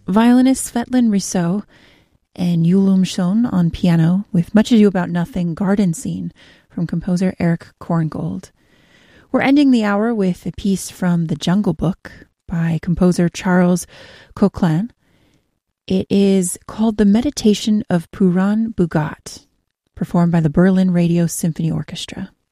violinist Svetlin Risseau, and Yulum Shon on piano with Much Ado About Nothing Garden Scene from composer Eric Korngold. We're ending the hour with a piece from The Jungle Book by composer Charles Coquelin. It is called The Meditation of Puran Bhugat, performed by the Berlin Radio Symphony Orchestra.